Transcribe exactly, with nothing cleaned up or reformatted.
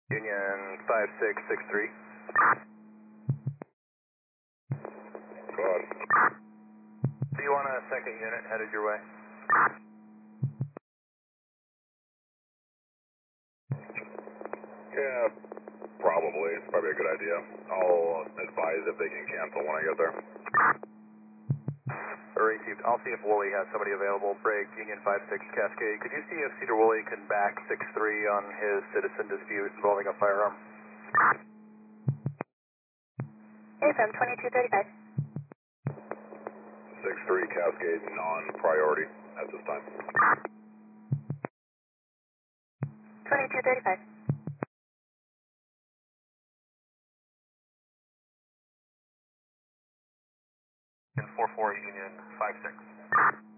Union five six six three. Go on. Do you want a second unit headed your way? Yeah, probably. It's probably a good idea. I'll advise if they can cancel when I get there. Received. I'll see if Woolley has somebody available. Break, Union five six Cascade. Could you see if Cedar Woolley can back six three on his citizen dispute involving a firearm? A F M twenty-two thirty-five. six three Cascade, non-priority at this time. twenty-two thirty-five. four four Union five six.